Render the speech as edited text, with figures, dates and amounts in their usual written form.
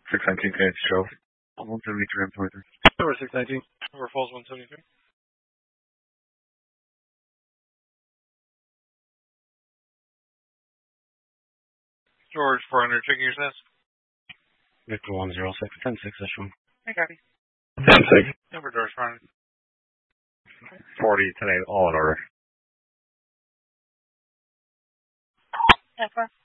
619 Kennedy Charles. 173 M23. Number 619. Number Falls 173. George 400, checking your status. Victor 106, 10-6, Eshwin. Hey, copy. 10-6. Number George 400. 40 tonight, all in order. 10-4.